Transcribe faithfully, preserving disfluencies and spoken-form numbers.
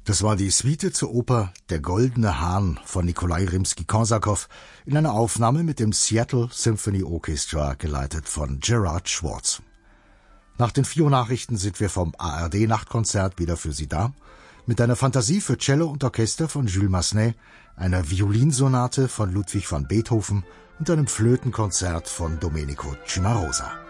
Das war die Suite zur Oper Der goldene Hahn von Nikolai Rimski-Korsakow in einer Aufnahme mit dem Seattle Symphony Orchestra, geleitet von Gerard Schwartz. Nach den vier Uhr Nachrichten sind wir vom A R D-Nachtkonzert wieder für Sie da, mit einer Fantasie für Cello und Orchester von Jules Massenet, einer Violinsonate von Ludwig van Beethoven und einem Flötenkonzert von Domenico Cimarosa.